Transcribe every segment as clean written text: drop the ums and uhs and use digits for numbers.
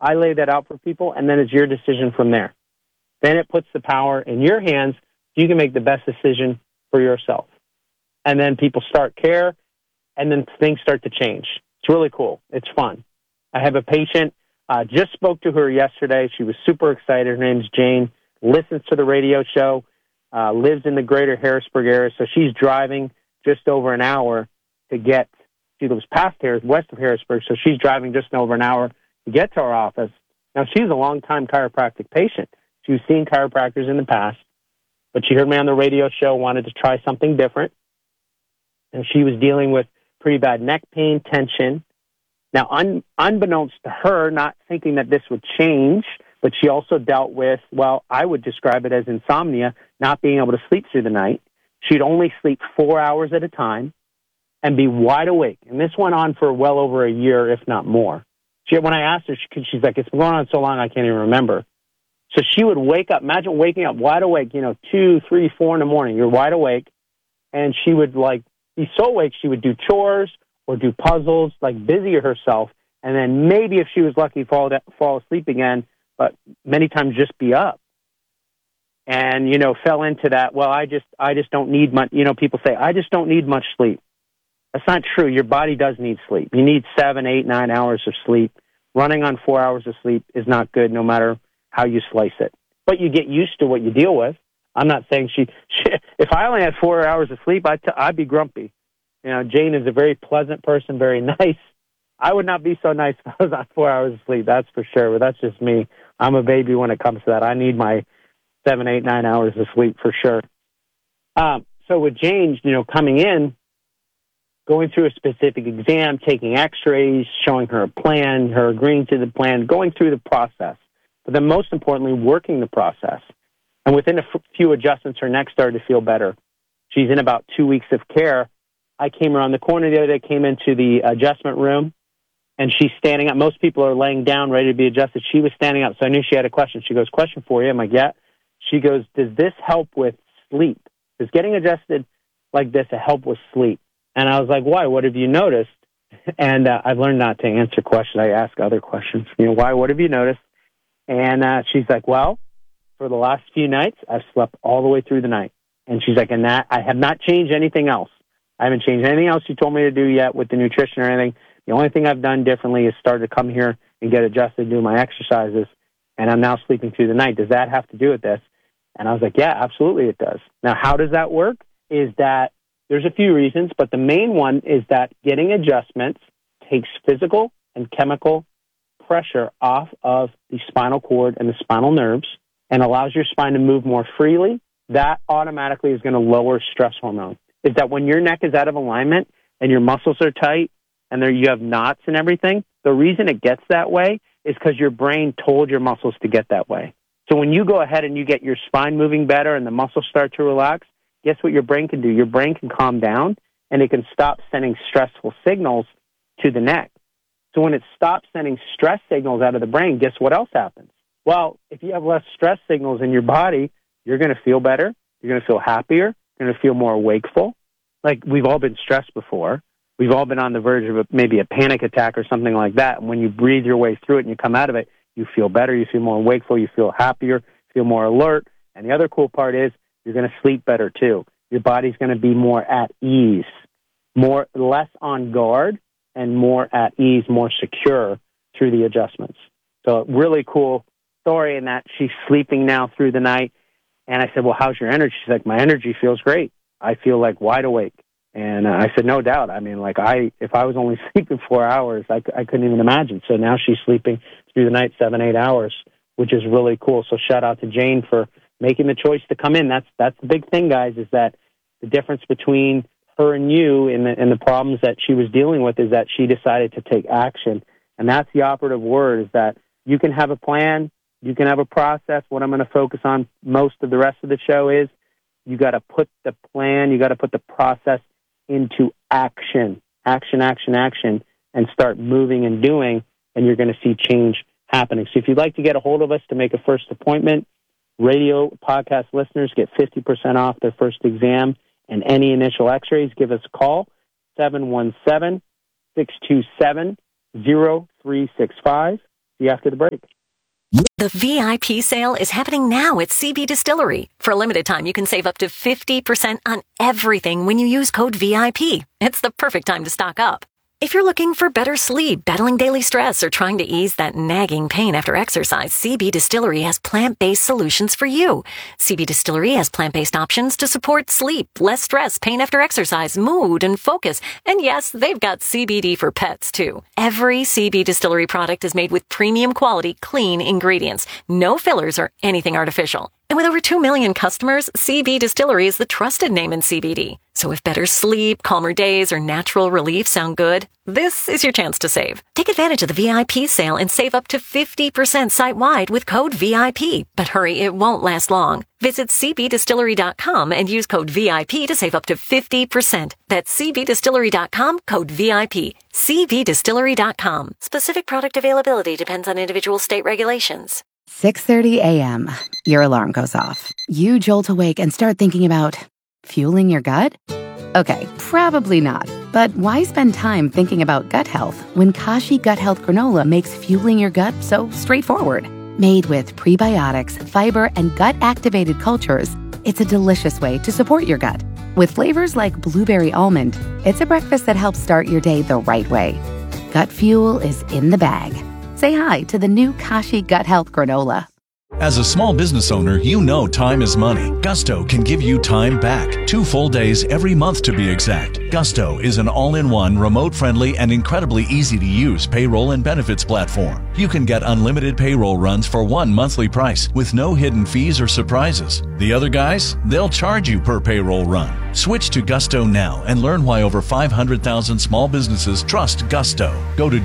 I lay that out for people, and then it's your decision from there. Then it puts the power in your hands. You can make the best decision for yourself. And then people start care, and then things start to change. It's really cool. It's fun. I have a patient, just spoke to her yesterday. She was super excited. Her name's Jane, listens to the radio show, lives in the greater Harrisburg area. So she's driving just over an hour to get, she lives west of Harrisburg, so she's driving just over an hour to get to our office. Now, she's a long-time chiropractic patient. She was seeing chiropractors in the past, but she heard me on the radio show, wanted to try something different. And she was dealing with pretty bad neck pain, tension. Now, unbeknownst to her, not thinking that this would change, but she also dealt with, well, I would describe it as insomnia, not being able to sleep through the night. She'd only sleep 4 hours at a time and be wide awake. And this went on for well over a year, if not more. When I asked her, she's like, it's been going on so long I can't even remember. So she would wake up, imagine waking up wide awake, 2, 3, 4 in the morning. You're wide awake, and she would be so awake she would do chores or do puzzles, busy herself, and then maybe if she was lucky, fall asleep again, but many times just be up. And, fell into that, well, I just don't need much, people say, I just don't need much sleep. That's not true. Your body does need sleep. You need 7, 8, 9 hours of sleep. Running on 4 hours of sleep is not good no matter how you slice it. But you get used to what you deal with. I'm not saying if I only had 4 hours of sleep, I'd be grumpy. Jane is a very pleasant person, very nice. I would not be so nice if I was on 4 hours of sleep, that's for sure. But that's just me. I'm a baby when it comes to that. I need my 7, 8, 9 hours of sleep for sure. So with Jane, coming in, going through a specific exam, taking x-rays, showing her a plan, her agreeing to the plan, going through the process. But then most importantly, working the process. And within a few adjustments, her neck started to feel better. She's in about 2 weeks of care. I came around the corner the other day, came into the adjustment room, and she's standing up. Most people are laying down, ready to be adjusted. She was standing up, so I knew she had a question. She goes, question for you. I'm like, yeah. She goes, does this help with sleep? Does getting adjusted like this help with sleep? And I was like, why? What have you noticed? And I've learned not to answer questions. I ask other questions. Why? What have you noticed? And she's like, well, for the last few nights, I've slept all the way through the night. And she's like, and that I have not changed anything else. I haven't changed anything else you told me to do yet with the nutrition or anything. The only thing I've done differently is start to come here and get adjusted, do my exercises, and I'm now sleeping through the night. Does that have to do with this? And I was like, yeah, absolutely it does. Now, how does that work? Is that there's a few reasons, but the main one is that getting adjustments takes physical and chemical pressure off of the spinal cord and the spinal nerves and allows your spine to move more freely. That automatically is going to lower stress hormone. Is that when your neck is out of alignment and your muscles are tight and you have knots and everything, the reason it gets that way is because your brain told your muscles to get that way. So when you go ahead and you get your spine moving better and the muscles start to relax, guess what your brain can do? Your brain can calm down, and it can stop sending stressful signals to the neck. So when it stops sending stress signals out of the brain, guess what else happens? Well, if you have less stress signals in your body, you're going to feel better. You're going to feel happier. You're going to feel more wakeful. Like, we've all been stressed before. We've all been on the verge of maybe a panic attack or something like that. And when you breathe your way through it and you come out of it, you feel better. You feel more wakeful. You feel happier. Feel more alert. And the other cool part is you're going to sleep better too. Your body's going to be more at ease, less on guard, and more at ease, more secure through the adjustments. So really cool story in that she's sleeping now through the night. And I said, well, how's your energy? She's like, my energy feels great. I feel wide awake. And I said, no doubt. I mean, if I was only sleeping 4 hours, I couldn't even imagine. So now she's sleeping through the night 7, 8 hours, which is really cool. So shout out to Jane for making the choice to come in. That's the big thing, guys, is that the difference between her and you and the problems that she was dealing with is that she decided to take action. And that's the operative word, is that you can have a plan, you can have a process. What I'm going to focus on most of the rest of the show is you got to put the plan, you got to put the process into action, and start moving and doing, and you're going to see change happening. So if you'd like to get a hold of us to make a first appointment, radio podcast listeners get 50% off their first exam and any initial x-rays. Give us a call, 717-627-0365. See you after the break. The VIP sale is happening now at CB Distillery. For a limited time, you can save up to 50% on everything when you use code VIP. It's the perfect time to stock up. If you're looking for better sleep, battling daily stress, or trying to ease that nagging pain after exercise, CB Distillery has plant-based solutions for you. CB Distillery has plant-based options to support sleep, less stress, pain after exercise, mood, and focus. And yes, they've got CBD for pets, too. Every CB Distillery product is made with premium quality, clean ingredients. No fillers or anything artificial. And with over 2 million customers, CB Distillery is the trusted name in CBD. So if better sleep, calmer days, or natural relief sound good, this is your chance to save. Take advantage of the VIP sale and save up to 50% site-wide with code VIP. But hurry, it won't last long. Visit cbdistillery.com and use code VIP to save up to 50%. That's cbdistillery.com, code VIP. cbdistillery.com. Specific product availability depends on individual state regulations. 6:30 a.m. Your alarm goes off. You jolt awake and start thinking about fueling your gut? Okay, probably not. But why spend time thinking about gut health when Kashi Gut Health Granola makes fueling your gut so straightforward? Made with prebiotics, fiber, and gut-activated cultures, it's a delicious way to support your gut. With flavors like blueberry almond, it's a breakfast that helps start your day the right way. Gut fuel is in the bag. Say hi to the new Kashi Gut Health Granola. As a small business owner, you know time is money. Gusto can give you time back. 2 full days every month to be exact. Gusto is an all-in-one, remote-friendly, and incredibly easy-to-use payroll and benefits platform. You can get unlimited payroll runs for one monthly price with no hidden fees or surprises. The other guys, they'll charge you per payroll run. Switch to Gusto now and learn why over 500,000 small businesses trust Gusto. Go to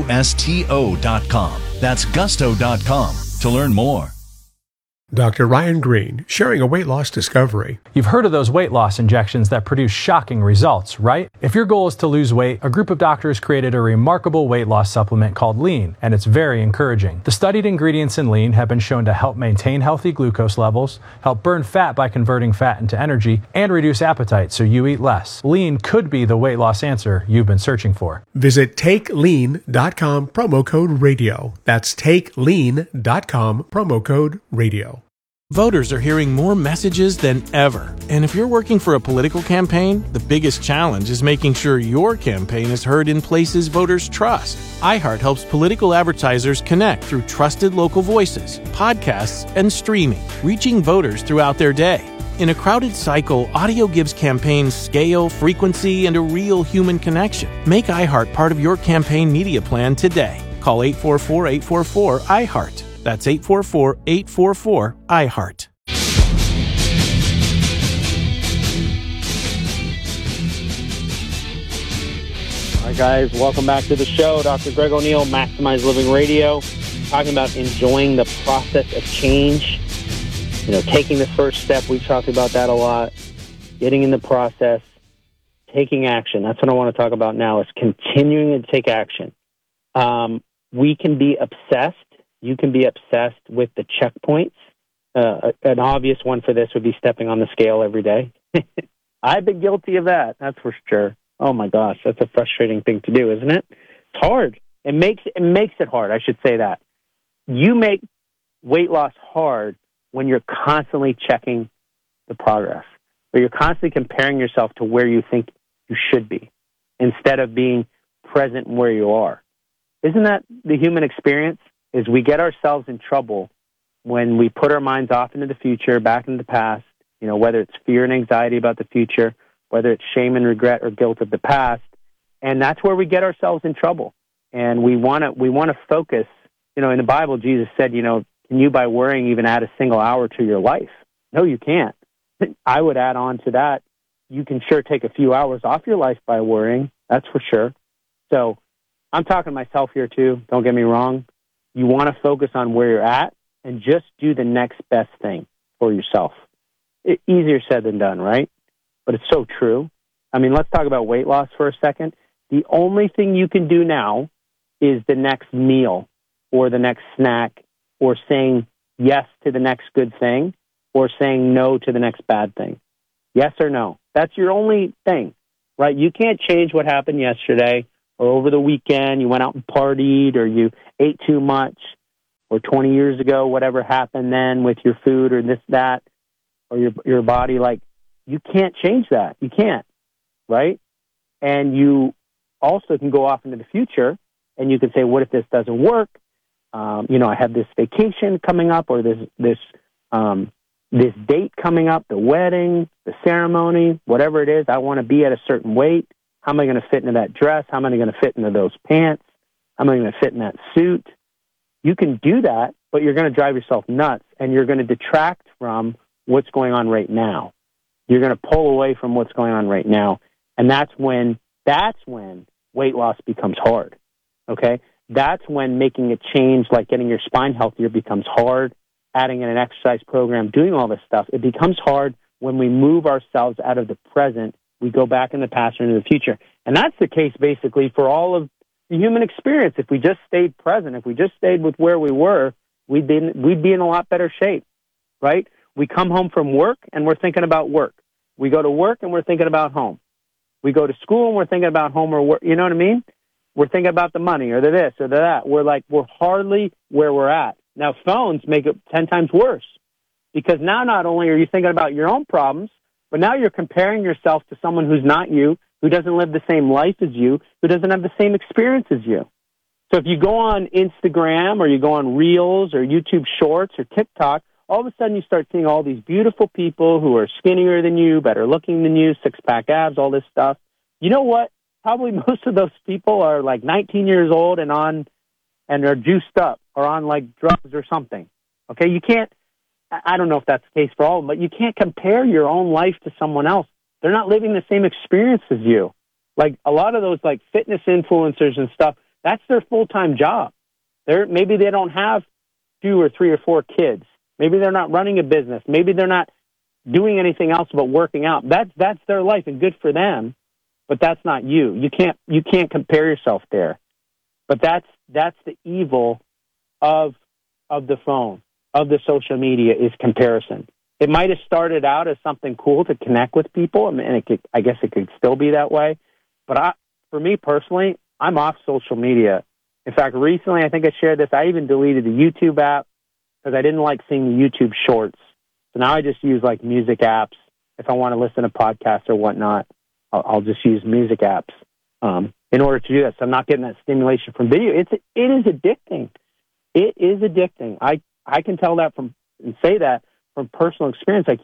gusto.com. That's gusto.com to learn more. Dr. Ryan Green, sharing a weight loss discovery. You've heard of those weight loss injections that produce shocking results, right? If your goal is to lose weight, a group of doctors created a remarkable weight loss supplement called Lean, and it's very encouraging. The studied ingredients in Lean have been shown to help maintain healthy glucose levels, help burn fat by converting fat into energy, and reduce appetite so you eat less. Lean could be the weight loss answer you've been searching for. Visit TakeLean.com, promo code radio. That's TakeLean.com, promo code radio. Voters are hearing more messages than ever. And if you're working for a political campaign, the biggest challenge is making sure your campaign is heard in places voters trust. iHeart helps political advertisers connect through trusted local voices, podcasts, and streaming, reaching voters throughout their day. In a crowded cycle, audio gives campaigns scale, frequency, and a real human connection. Make iHeart part of your campaign media plan today. Call 844-844-iHeart. That's 844-844-iHeart. All right, guys, welcome back to the show. Dr. Greg O'Neill, Maximize Living Radio, talking about enjoying the process of change. You know, taking the first step. We've talked about that a lot. Getting in the process, taking action. That's what I want to talk about now, is continuing to take action. We can be obsessed. You can be obsessed with the checkpoints. An obvious one for this would be stepping on the scale every day. I've been guilty of that, that's for sure. Oh my gosh, that's a frustrating thing to do, isn't it? It's hard. It makes it hard, I should say that. You make weight loss hard when you're constantly checking the progress, or you're constantly comparing yourself to where you think you should be, instead of being present where you are. Isn't that the human experience? Is we get ourselves in trouble when we put our minds off into the future, back into the past, you know, whether it's fear and anxiety about the future, whether it's shame and regret or guilt of the past. And that's where we get ourselves in trouble. And we want to focus. You know, in the Bible, Jesus said, you know, can you by worrying even add a single hour to your life? No, you can't. I would add on to that, you can sure take a few hours off your life by worrying. That's for sure. So I'm talking to myself here too. Don't get me wrong. You want to focus on where you're at and just do the next best thing for yourself. Easier said than done, right? But it's so true. I mean, let's talk about weight loss for a second. The only thing you can do now is the next meal or the next snack, or saying yes to the next good thing, or saying no to the next bad thing. Yes or no. That's your only thing, right? You can't change what happened yesterday or over the weekend you went out and partied, or you ate too much, or 20 years ago, whatever happened then with your food or this, that, or your body, like, you can't change that. You can't, right? And you also can go off into the future and you can say, what if this doesn't work? I have this vacation coming up, or this date coming up, the wedding, the ceremony, whatever it is. I want to be at a certain weight. How am I going to fit into that dress? How am I going to fit into those pants? How am I going to fit in that suit? You can do that, but you're going to drive yourself nuts, and you're going to detract from what's going on right now. You're going to pull away from what's going on right now, and that's when weight loss becomes hard, okay? That's when making a change like getting your spine healthier becomes hard, adding in an exercise program, doing all this stuff. It becomes hard when we move ourselves out of the present. We go back in the past or into the future. And that's the case basically for all of the human experience. If we just stayed present, if we just stayed with where we were, we'd be in a lot better shape, right? We come home from work and we're thinking about work. We go to work and we're thinking about home. We go to school and we're thinking about home or work. You know what I mean? We're thinking about the money or the this or the that. We're hardly where we're at. Now, phones make it 10 times worse, because now not only are you thinking about your own problems, but now you're comparing yourself to someone who's not you, who doesn't live the same life as you, who doesn't have the same experience as you. So if you go on Instagram or you go on Reels or YouTube Shorts or TikTok, all of a sudden you start seeing all these beautiful people who are skinnier than you, better looking than you, six-pack abs, all this stuff. You know what? Probably most of those people are like 19 years old and they're juiced up or on like drugs or something. Okay, you can't, I don't know if that's the case for all of them, but you can't compare your own life to someone else. They're not living the same experience as you. Like a lot of those like fitness influencers and stuff, that's their full-time job. Maybe they don't have 2 or 3 or 4 kids. Maybe they're not running a business. Maybe they're not doing anything else but working out. That's their life, and good for them. But that's not you. You can't compare yourself there. But that's the evil of the phone, of the social media, is comparison. It might have started out as something cool to connect with people, and I guess it could still be that way. But for me personally, I'm off social media. In fact, recently, I think I shared this, I even deleted the YouTube app because I didn't like seeing the YouTube shorts. So now I just use like music apps. If I want to listen to podcasts or whatnot, I'll just use music apps in order to do that. So I'm not getting that stimulation from video. It is addicting. It is addicting. I can tell that and say that from personal experience. Like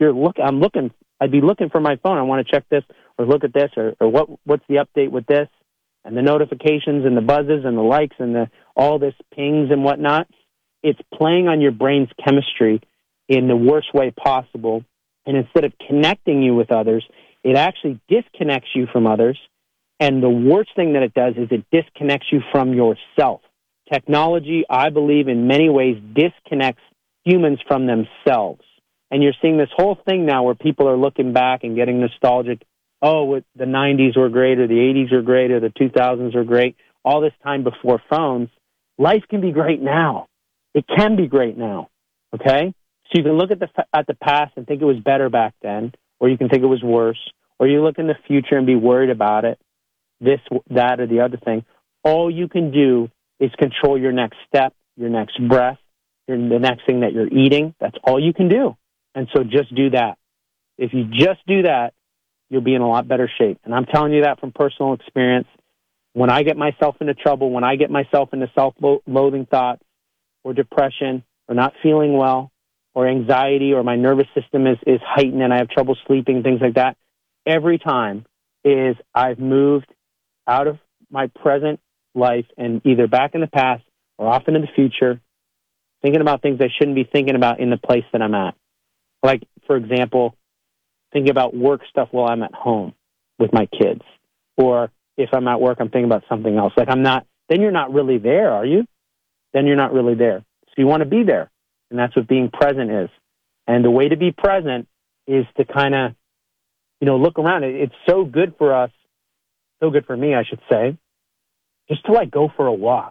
I'd be looking for my phone. I want to check this or look at this or what's the update with this, and the notifications and the buzzes and the likes and all this pings and whatnot. It's playing on your brain's chemistry in the worst way possible. And instead of connecting you with others, it actually disconnects you from others. And the worst thing that it does is it disconnects you from yourself. Technology, I believe, in many ways disconnects humans from themselves. And you're seeing this whole thing now where people are looking back and getting nostalgic. Oh, the 90s were great, or the 80s were great, or the 2000s were great. All this time before phones. Life can be great now. It can be great now, okay? So you can look at the past and think it was better back then, or you can think it was worse, or you look in the future and be worried about it, this, that, or the other thing. All you can do is control your next step, your next breath, the next thing that you're eating. That's all you can do. And so just do that. If you just do that, you'll be in a lot better shape. And I'm telling you that from personal experience. When I get myself into trouble, when I get myself into self-loathing thoughts or depression or not feeling well or anxiety or my nervous system is heightened and I have trouble sleeping, things like that, every time is I've moved out of my present life and either back in the past or off into the future, thinking about things I shouldn't be thinking about in the place that I'm at. Like, for example, thinking about work stuff while I'm at home with my kids. Or if I'm at work, I'm thinking about something else. Like then you're not really there, are you? Then you're not really there. So you want to be there. And that's what being present is. And the way to be present is to kind of, look around. It's so good for us, so good for me, I should say, just to go for a walk.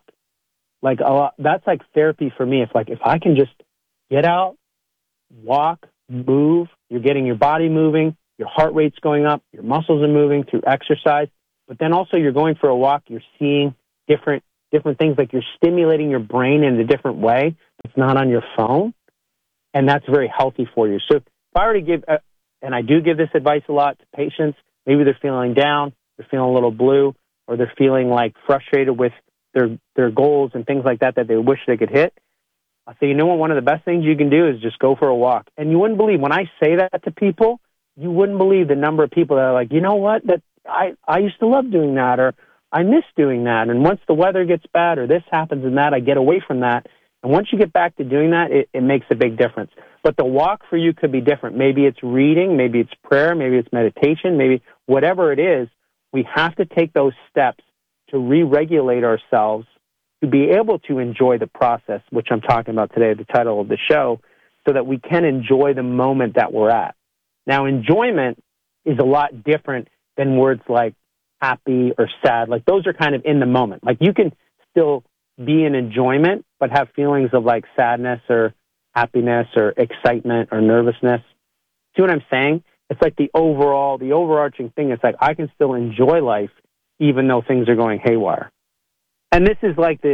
That's like therapy for me. If I can just get out, walk, move, you're getting your body moving, your heart rate's going up, your muscles are moving through exercise. but then also you're going for a walk, you're seeing different things, like you're stimulating your brain in a different way. It's not on your phone, and that's very healthy for you. So if I were to give, and I do give this advice a lot to patients, maybe they're feeling down, they're feeling a little blue, or they're feeling like frustrated with their goals and things like that they wish they could hit. I say, you know what, one of the best things you can do is just go for a walk. And you wouldn't believe, when I say that to people, you wouldn't believe the number of people that are like, you know what, that I used to love doing that, or I miss doing that. And once the weather gets bad or this happens and that, I get away from that. And once you get back to doing that, it makes a big difference. But the walk for you could be different. Maybe it's reading, maybe it's prayer, maybe it's meditation, maybe whatever it is. We have to take those steps to re-regulate ourselves to be able to enjoy the process, which I'm talking about today, the title of the show, so that we can enjoy the moment that we're at. Now, enjoyment is a lot different than words like happy or sad. Like, those are kind of in the moment. Like, you can still be in enjoyment, but have feelings of like sadness or happiness or excitement or nervousness. See what I'm saying? It's like the overarching thing. It's like I can still enjoy life even though things are going haywire. And this is like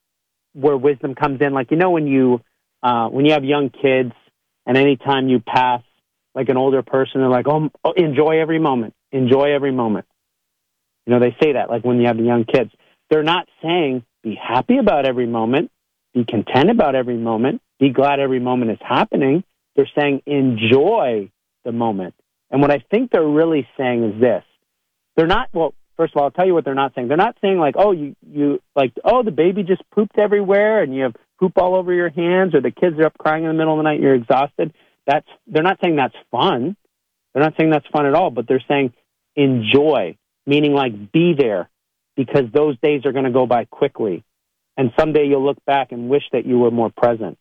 where wisdom comes in. Like, you know, when you have young kids, and anytime you pass like an older person, they're like, oh, enjoy every moment. Enjoy every moment. You know, they say that, like when you have the young kids. They're not saying be happy about every moment, be content about every moment, be glad every moment is happening. They're saying enjoy the moment. And what I think they're really saying is this. They're not, well, first of all, I'll tell you what they're not saying. They're not saying like, oh, you like, oh, the baby just pooped everywhere and you have poop all over your hands, or the kids are up crying in the middle of the night and you're exhausted. They're not saying that's fun. They're not saying that's fun at all, but they're saying enjoy, meaning like be there, because those days are going to go by quickly. And someday you'll look back and wish that you were more present,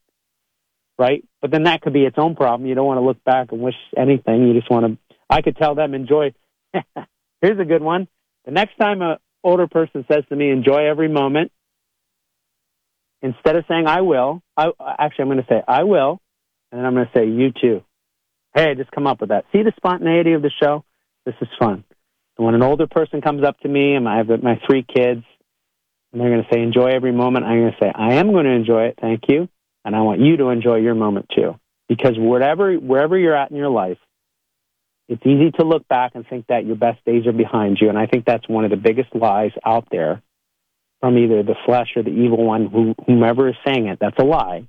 right? But then that could be its own problem. You don't want to look back and wish anything. You just want to, I could tell them enjoy. Here's a good one. The next time an older person says to me, enjoy every moment, instead of saying I will, I'm going to say I will, and then I'm going to say you too. Hey, I just come up with that. See the spontaneity of the show? This is fun. And when an older person comes up to me, and I have my 3 kids, and they're going to say enjoy every moment, I'm going to say I am going to enjoy it, thank you, and I want you to enjoy your moment too. Because wherever you're at in your life, it's easy to look back and think that your best days are behind you, and I think that's one of the biggest lies out there from either the flesh or the evil one, whomever is saying it. That's a lie,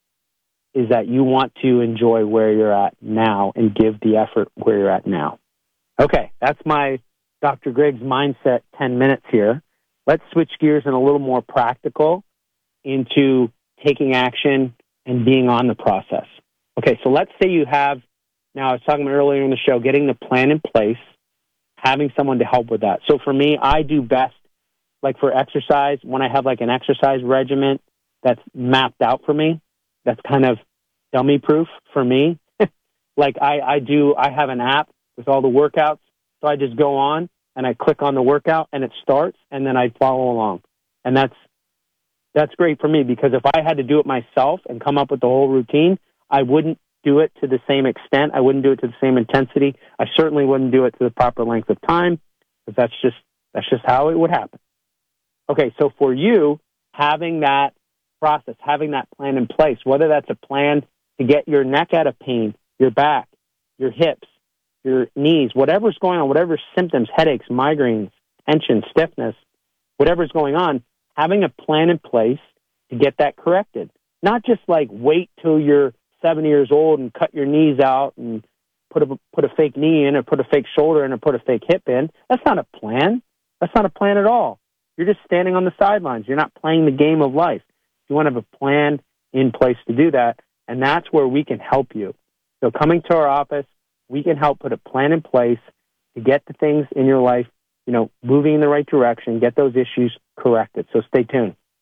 is that you want to enjoy where you're at now and give the effort where you're at now. Okay, that's my Dr. Griggs Mindset 10 minutes here. Let's switch gears and a little more practical into taking action and being on the process. Okay, so let's say you have, now I was talking about earlier in the show, getting the plan in place, having someone to help with that. So for me, I do best, like for exercise, when I have like an exercise regimen that's mapped out for me, that's kind of dummy proof for me. Like I have an app with all the workouts, so I just go on and I click on the workout and it starts, and then I follow along. And that's great for me, because if I had to do it myself and come up with the whole routine, I wouldn't do it to the same extent. I wouldn't do it to the same intensity. I certainly wouldn't do it to the proper length of time, because that's just how it would happen. Okay, so for you, having that process, having that plan in place, whether that's a plan to get your neck out of pain, your back, your hips, your knees, whatever's going on, whatever symptoms, headaches, migraines, tension, stiffness, whatever's going on, having a plan in place to get that corrected. Not just like wait till you're 7 years old and cut your knees out and put a fake knee in, or put a fake shoulder in, or put a fake hip in. That's not a plan. That's not a plan at all. You're just standing on the sidelines. You're not playing the game of life. You want to have a plan in place to do that, and that's where we can help you. So coming to our office, we can help put a plan in place to get the things in your life, moving in the right direction, get those issues corrected. So stay tuned.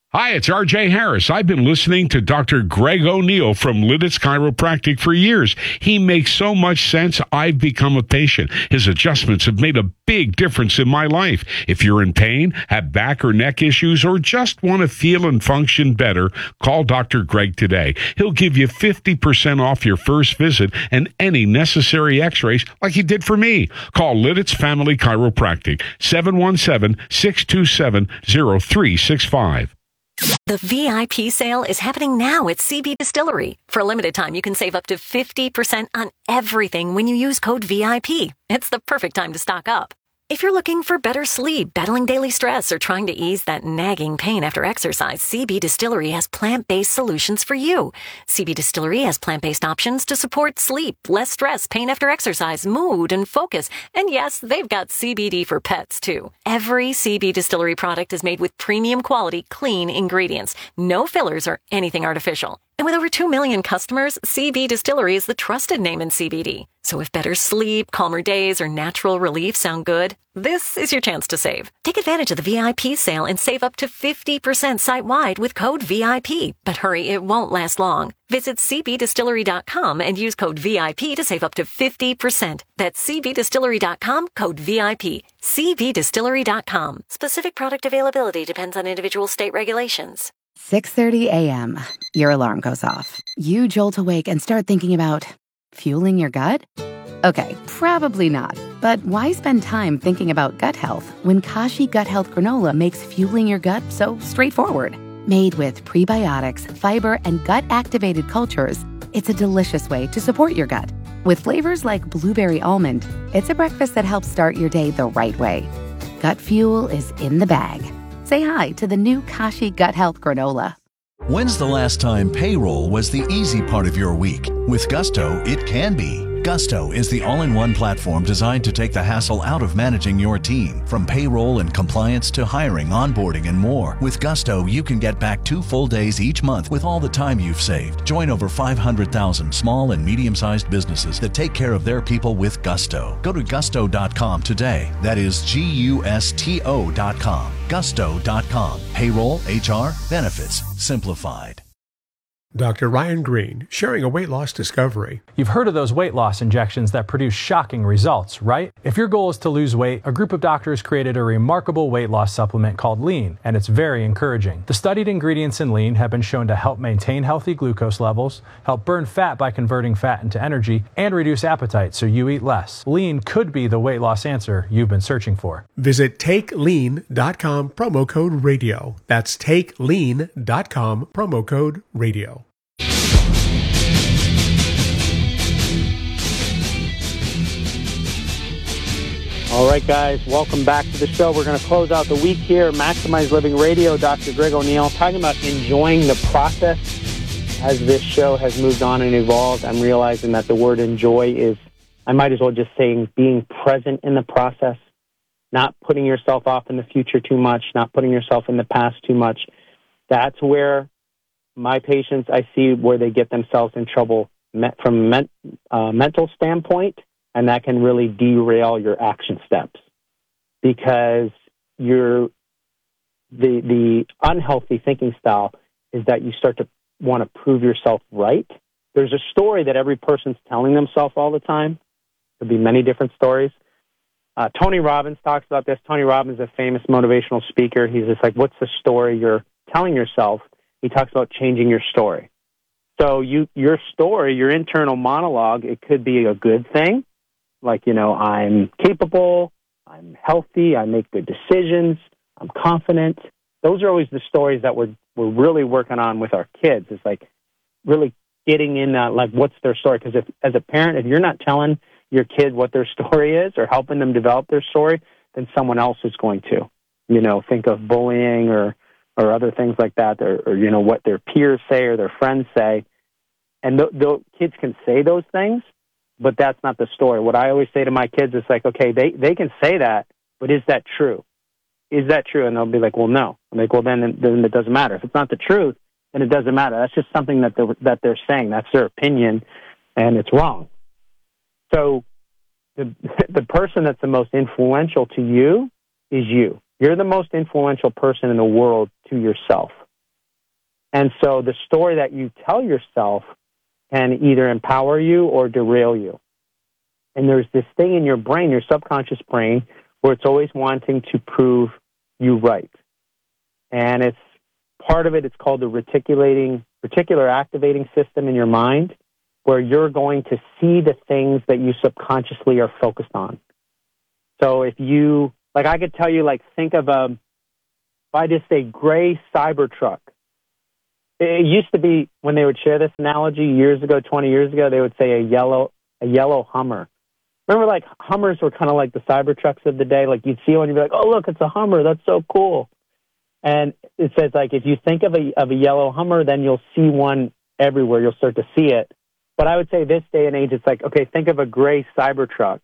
Hi, it's RJ Harris. I've been listening to Dr. Greg O'Neill from Lidditz Chiropractic for years. He makes so much sense, I've become a patient. His adjustments have made a big difference in my life. If you're in pain, have back or neck issues, or just want to feel and function better, call Dr. Greg today. He'll give you 50% off your first visit and any necessary x-rays like he did for me. Call Lidditz Family Chiropractic, 717-627-0365. The VIP sale is happening now at CB Distillery. For a limited time, you can save up to 50% on everything when you use code VIP. It's the perfect time to stock up. If you're looking for better sleep, battling daily stress, or trying to ease that nagging pain after exercise, CB Distillery has plant-based solutions for you. CB Distillery has plant-based options to support sleep, less stress, pain after exercise, mood, and focus. And yes, they've got CBD for pets, too. Every CB Distillery product is made with premium quality, clean ingredients. No fillers or anything artificial. And with over 2 million customers, CB Distillery is the trusted name in CBD. So if better sleep, calmer days, or natural relief sound good, this is your chance to save. Take advantage of the VIP sale and save up to 50% site-wide with code VIP. But hurry, it won't last long. Visit cbdistillery.com and use code VIP to save up to 50%. That's cbdistillery.com, code VIP. cbdistillery.com. Specific product availability depends on individual state regulations. 6:30 a.m. Your alarm goes off. You jolt awake and start thinking about fueling your gut? Okay, probably not. But why spend time thinking about gut health when Kashi Gut Health Granola makes fueling your gut so straightforward? Made with prebiotics, fiber, and gut-activated cultures, it's a delicious way to support your gut. With flavors like blueberry almond, it's a breakfast that helps start your day the right way. Gut fuel is in the bag. Say hi to the new Kashi Gut Health Granola. When's the last time payroll was the easy part of your week? With Gusto, it can be. Gusto is the all-in-one platform designed to take the hassle out of managing your team. From payroll and compliance to hiring, onboarding, and more. With Gusto, you can get back 2 full days each month with all the time you've saved. Join over 500,000 small and medium-sized businesses that take care of their people with Gusto. Go to gusto.com today. That is Gusto.com. Gusto.com. Payroll, HR, benefits, simplified. Dr. Ryan Green, sharing a weight loss discovery. You've heard of those weight loss injections that produce shocking results, right? If your goal is to lose weight, a group of doctors created a remarkable weight loss supplement called Lean, and it's very encouraging. The studied ingredients in Lean have been shown to help maintain healthy glucose levels, help burn fat by converting fat into energy, and reduce appetite so you eat less. Lean could be the weight loss answer you've been searching for. Visit TakeLean.com, promo code radio. That's TakeLean.com, promo code radio. All right, guys, welcome back to the show. We're going to close out the week here. Maximize Living Radio, Dr. Greg O'Neill, talking about enjoying the process. As this show has moved on and evolved, I'm realizing that the word enjoy is, I might as well just say, being present in the process, not putting yourself off in the future too much, not putting yourself in the past too much. That's where my patients, I see where they get themselves in trouble from a mental standpoint. And that can really derail your action steps because the unhealthy thinking style is that you start to want to prove yourself right. There's a story that every person's telling themselves all the time. There'll be many different stories. Tony Robbins talks about this. Tony Robbins is a famous motivational speaker. He's just like, what's the story you're telling yourself? He talks about changing your story. So your story, your internal monologue, it could be a good thing. Like, I'm capable, I'm healthy, I make good decisions, I'm confident. Those are always the stories that we're really working on with our kids. It's like really getting in that, like, what's their story? Because as a parent, if you're not telling your kid what their story is or helping them develop their story, then someone else is going to. Think of bullying or other things like that, or what their peers say or their friends say. And the kids can say those things, but that's not the story. What I always say to my kids is like, okay, they can say that, but is that true? Is that true? And they'll be like, well, no. I'm like, well, then it doesn't matter. If it's not the truth, then it doesn't matter. That's just something that they're saying. That's their opinion, and it's wrong. So the person that's the most influential to you is you. You're the most influential person in the world to yourself. And so the story that you tell yourself can either empower you or derail you. And there's this thing in your brain, your subconscious brain, where it's always wanting to prove you right. And it's part of it, it's called the reticular activating system in your mind, where you're going to see the things that you subconsciously are focused on. So if you, like I could tell you, like think of if I just say gray Cybertruck. It used to be, when they would share this analogy years ago, 20 years ago, they would say a yellow Hummer. Remember, like, Hummers were kind of like the Cybertrucks of the day. Like, you'd see one, you'd be like, oh, look, it's a Hummer. That's so cool. And it says, like, if you think of a yellow Hummer, then you'll see one everywhere. You'll start to see it. But I would say this day and age, it's like, okay, think of a gray Cybertruck.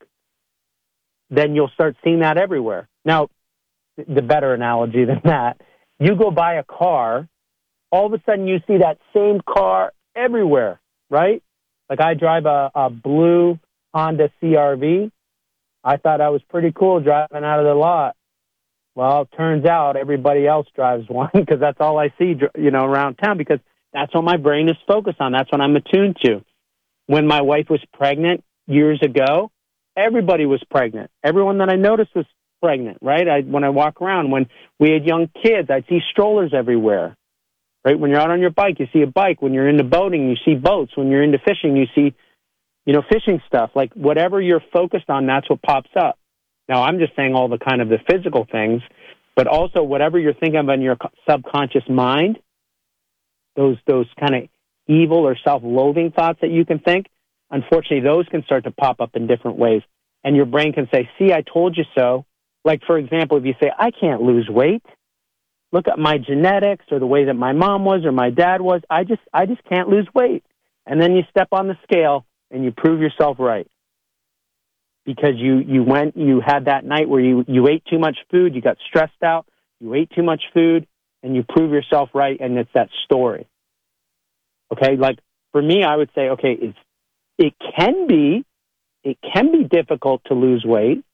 Then you'll start seeing that everywhere. Now, the better analogy than that, you go buy a car, all of a sudden you see that same car everywhere, right? Like, I drive a blue Honda CRV. I thought I was pretty cool driving out of the lot. Well, it turns out everybody else drives one because that's all I see, around town, because that's what my brain is focused on. That's what I'm attuned to. When my wife was pregnant years ago, everybody was pregnant. Everyone that I noticed was pregnant, right? When I walk around, when we had young kids, I'd see strollers everywhere, right? When you're out on your bike, you see a bike. When you're into boating, you see boats. When you're into fishing, you see fishing stuff. Like, whatever you're focused on, that's what pops up. Now, I'm just saying all the kind of the physical things, but also whatever you're thinking of in your subconscious mind, those kind of evil or self-loathing thoughts that you can think, unfortunately, those can start to pop up in different ways. And your brain can say, see, I told you so. Like, for example, if you say, I can't lose weight, look at my genetics or the way that my mom was or my dad was, I just can't lose weight. And then you step on the scale and you prove yourself right. Because you had that night where you ate too much food, you got stressed out, you ate too much food, and you prove yourself right, and it's that story. Okay, like for me, I would say, okay, it can be difficult to lose weight.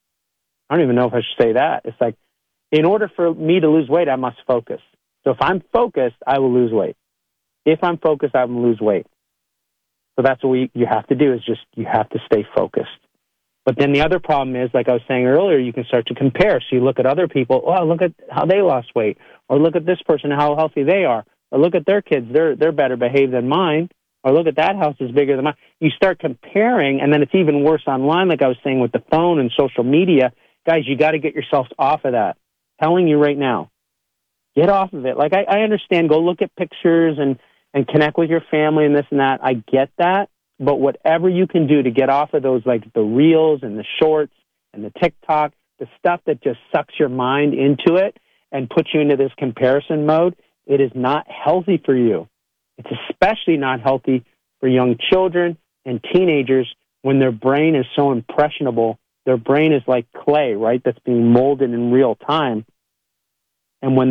I don't even know if I should say that. It's like, in order for me to lose weight, I must focus. So if I'm focused, I will lose weight. If I'm focused, I will lose weight. So that's what you have to do, is just you have to stay focused. But then the other problem is, like I was saying earlier, you can start to compare. So you look at other people, oh, look at how they lost weight, or look at this person, how healthy they are, or look at their kids, they're better behaved than mine, or look at that house is bigger than mine. You start comparing, and then it's even worse online, like I was saying with the phone and social media. Guys, you got to get yourselves off of that. I'm telling you right now, get off of it. Like, I understand, go look at pictures and connect with your family and this and that. I get that. But whatever you can do to get off of those, like the reels and the shorts and the TikTok, the stuff that just sucks your mind into it and puts you into this comparison mode, it is not healthy for you. It's especially not healthy for young children and teenagers when their brain is so impressionable. Their brain is like clay, right, that's being molded in real time. And when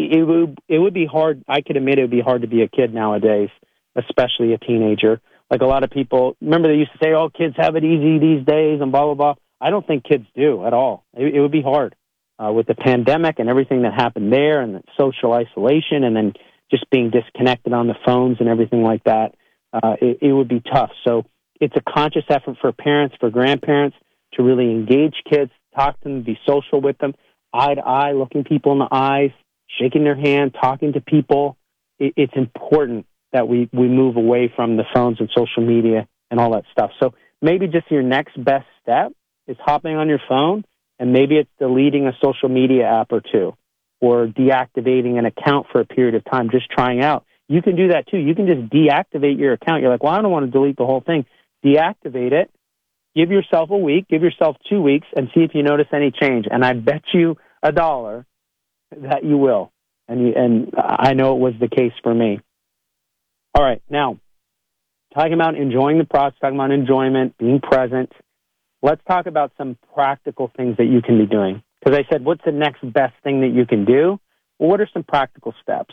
it would be hard, I could admit it would be hard to be a kid nowadays, especially a teenager. Like a lot of people, remember they used to say, oh, kids have it easy these days and blah, blah, blah. I don't think kids do at all. It would be hard with the pandemic and everything that happened there and the social isolation and then just being disconnected on the phones and everything like that. It would be tough. So it's a conscious effort for parents, for grandparents to really engage kids, talk to them, be social with them, eye to eye, looking people in the eyes, shaking their hand, talking to people. It's important that we move away from the phones and social media and all that stuff. So maybe just your next best step is hopping on your phone, and maybe it's deleting a social media app or two, or deactivating an account for a period of time, just trying out. You can do that too. You can just deactivate your account. You're like, well, I don't want to delete the whole thing. Deactivate it. Give yourself a week, give yourself 2 weeks, and see if you notice any change. And I bet you $1 that you will. And I know it was the case for me. All right, now, talking about enjoying the process, talking about enjoyment, being present, let's talk about some practical things that you can be doing. Because I said, what's the next best thing that you can do? Well, what are some practical steps?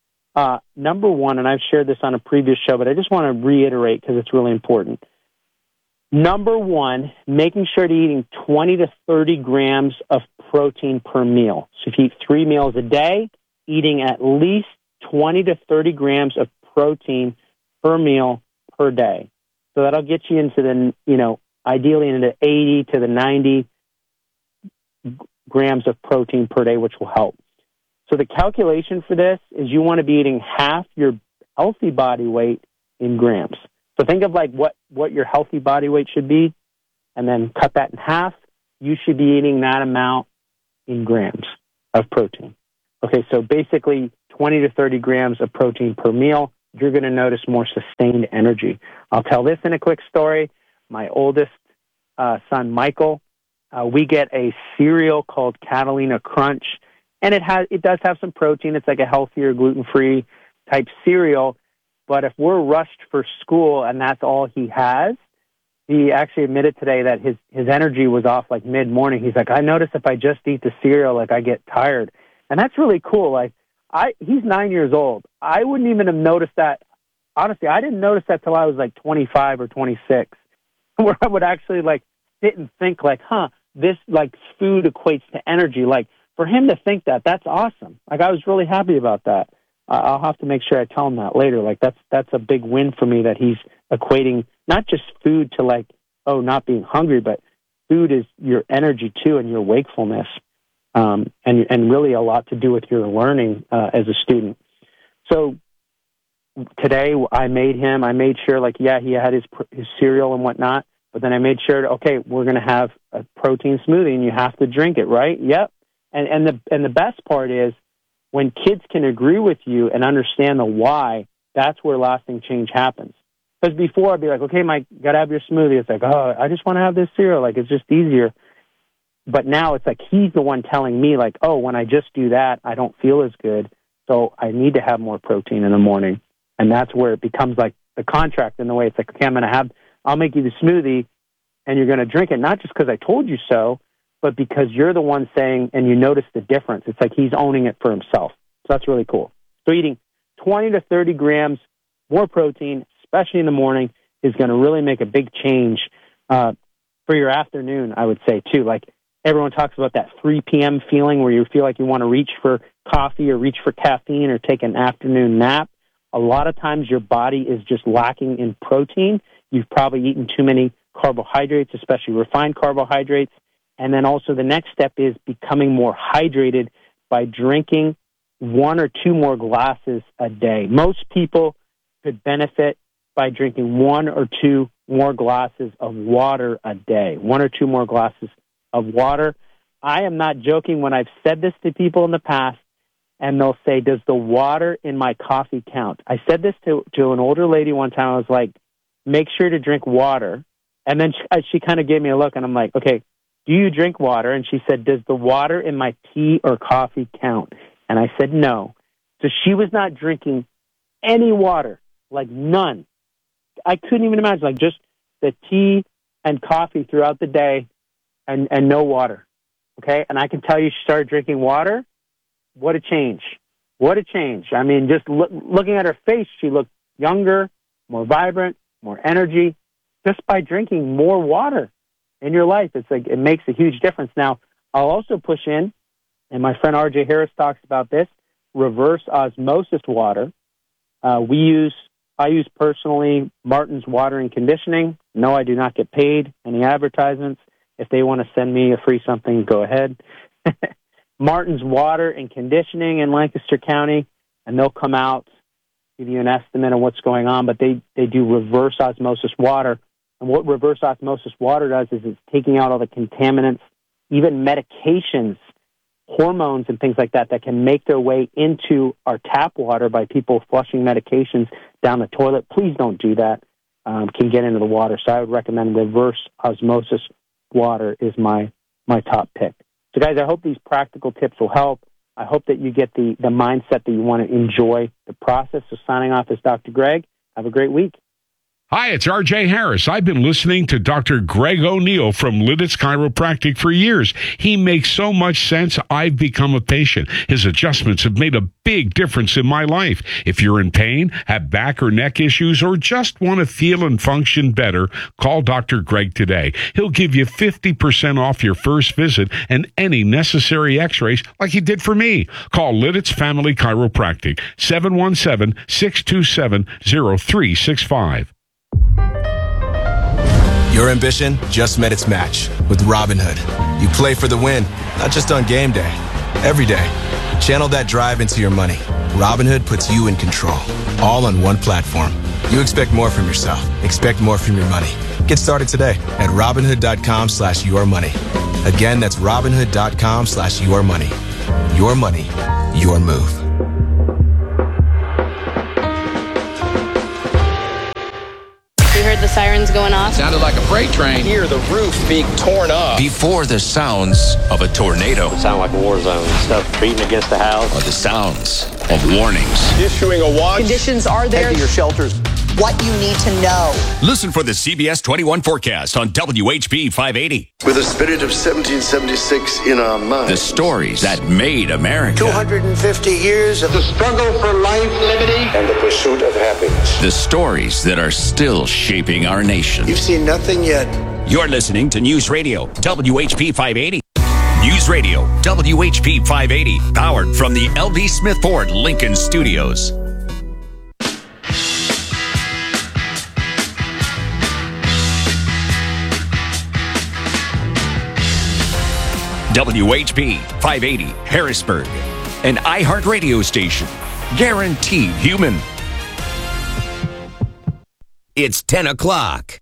Number one, and I've shared this on a previous show, but I just want to reiterate because it's really important. Number one, making sure to eating 20 to 30 grams of protein per meal. So if you eat 3 meals a day, eating at least 20 to 30 grams of protein per meal per day. So that'll get you into the, ideally into 80 to the 90 grams of protein per day, which will help. So the calculation for this is you want to be eating half your healthy body weight in grams. So think of like what your healthy body weight should be, and then cut that in half. You should be eating that amount in grams of protein. Okay, so basically 20 to 30 grams of protein per meal. You're going to notice more sustained energy. I'll tell this in a quick story. My oldest son, Michael, we get a cereal called Catalina Crunch, and it does have some protein. It's like a healthier, gluten-free type cereal. But if we're rushed for school and that's all he has, he actually admitted today that his energy was off like mid-morning. He's like, I notice if I just eat the cereal, like I get tired. And that's really cool. Like he's 9 years old. I wouldn't even have noticed that. Honestly, I didn't notice that till I was like 25 or 26, where I would actually like sit and think like, this like food equates to energy. Like for him to think that, that's awesome. Like I was really happy about that. I'll have to make sure I tell him that later. Like that's a big win for me that he's equating not just food to like, not being hungry, but food is your energy too and your wakefulness, and really a lot to do with your learning as a student. So today I made sure like, he had his cereal and whatnot, but then I made sure, we're going to have a protein smoothie and you have to drink it, right? Yep. And the best part is when kids can agree with you and understand the why, that's where lasting change happens. Because before I'd be like, okay, Mike, got to have your smoothie. It's like, I just want to have this cereal. Like, it's just easier. But now it's like he's the one telling me, like, when I just do that, I don't feel as good. So I need to have more protein in the morning. And that's where it becomes like the contract in the way it's like, okay, I'll make you the smoothie and you're going to drink it, not just because I told you so, but because you're the one saying, and you notice the difference. It's like he's owning it for himself. So that's really cool. So eating 20 to 30 grams more protein, especially in the morning, is going to really make a big change for your afternoon, I would say, too. Like everyone talks about that 3 p.m. feeling where you feel like you want to reach for coffee or reach for caffeine or take an afternoon nap. A lot of times your body is just lacking in protein. You've probably eaten too many carbohydrates, especially refined carbohydrates. And then also the next step is becoming more hydrated by drinking 1 or 2 more glasses a day. Most people could benefit by drinking 1 or 2 more glasses of water a day. 1 or 2 more glasses of water. I am not joking when I've said this to people in the past, and they'll say, does the water in my coffee count? I said this to an older lady one time. I was like, make sure to drink water. And then she kind of gave me a look, and I'm like, okay, do you drink water? And she said, does the water in my tea or coffee count? And I said, no. So she was not drinking any water, like none. I couldn't even imagine, like just the tea and coffee throughout the day and no water, okay? And I can tell you she started drinking water. What a change. What a change. I mean, just looking at her face, she looked younger, more vibrant, more energy, just by drinking more water in your life. It's like it makes a huge difference. Now, I'll also push in, and my friend R.J. Harris talks about this, reverse osmosis water. I use personally Martin's Water and Conditioning. No, I do not get paid any advertisements. If they want to send me a free something, go ahead. Martin's Water and Conditioning in Lancaster County, and they'll come out, give you an estimate of what's going on, but they do reverse osmosis water. And what reverse osmosis water does is it's taking out all the contaminants, even medications, hormones and things like that can make their way into our tap water by people flushing medications down the toilet. Please don't do that. Can get into the water. So I would recommend reverse osmosis water is my top pick. So guys, I hope these practical tips will help. I hope that you get the mindset that you want to enjoy the process. So signing off is Dr. Greg. Have a great week. Hi, it's RJ Harris. I've been listening to Dr. Greg O'Neill from Lidditz Chiropractic for years. He makes so much sense, I've become a patient. His adjustments have made a big difference in my life. If you're in pain, have back or neck issues, or just want to feel and function better, call Dr. Greg today. He'll give you 50% off your first visit and any necessary x-rays like he did for me. Call Lidditz Family Chiropractic, 717-627-0365. Your ambition just met its match with Robinhood. You play for the win, not just on game day, every day. Channel that drive into your money. Robinhood puts you in control, all on one platform. You expect more from yourself. Expect more from your money. Get started today at Robinhood.com/yourmoney. Again, that's Robinhood.com/yourmoney. Your money, your move. Heard the sirens going off. Sounded like a freight train. Hear the roof being torn up. Before the sounds of a tornado. It sounded like a war zone. Stuff beating against the house. Or the sounds of warnings. Issuing a watch. Conditions are there. Head to your shelters. What you need to know. Listen for the CBS 21 forecast on WHP 580. With the spirit of 1776 in our minds. The stories that made America. 250 years of the struggle for life, liberty, and the pursuit of happiness. The stories that are still shaping our nation. You've seen nothing yet. You're listening to News Radio, WHP 580. News Radio, WHP 580, powered from the L.B. Smith Ford Lincoln Studios. WHP 580 Harrisburg, an iHeart radio station, guaranteed human. It's 10 o'clock.